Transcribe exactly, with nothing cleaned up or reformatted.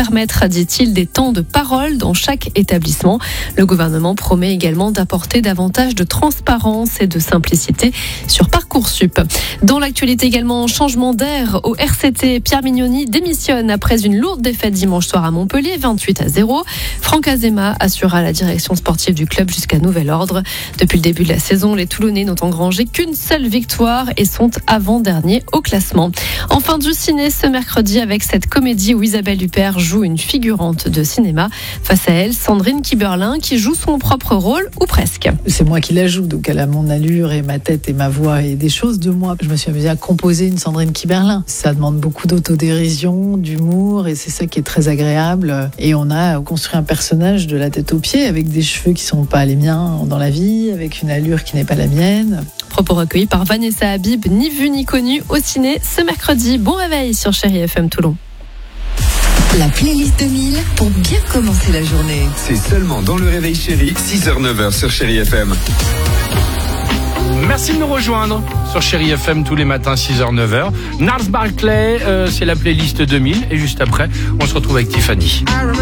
permettre, dit-il, des temps de parole dans chaque établissement. Le gouvernement promet également d'apporter davantage de transparence et de simplicité sur Parcoursup. Dans l'actualité également, changement d'air au R C T. Pierre Mignoni démissionne après une lourde défaite dimanche soir à Montpellier, vingt-huit à zéro. Franck Azema assurera la direction sportive du club jusqu'à nouvel ordre. Depuis le début de la saison, les Toulonnais n'ont engrangé qu'une seule victoire et sont avant-derniers au classement. Enfin du ciné ce mercredi avec cette comédie où Isabelle Huppert joue une figurante de cinéma. Face à elle, Sandrine Kiberlin qui joue son propre rôle ou presque. C'est moi qui la joue, donc elle a mon allure et ma tête et ma voix et des choses de moi. Je me suis amusée à composer une Sandrine Kiberlin. Ça demande beaucoup d'autodérision, d'humour et c'est ça qui est très agréable. Et on a construit un personnage de la tête aux pieds avec des cheveux qui sont pas les miens dans la vie, avec une allure qui n'est pas la mienne. Propos recueillis par Vanessa Habib, ni vu ni connu au ciné ce mercredi. Bon réveil sur Chérie F M Toulon. La playlist deux mille pour bien commencer la journée. C'est seulement dans le réveil Chérie, six heures neuf heures sur Chérie F M. Merci de nous rejoindre sur Chérie F M tous les matins, six heures neuf heures. Gnarls Barclay, euh, c'est la playlist deux mille. Et juste après, on se retrouve avec Tiffany.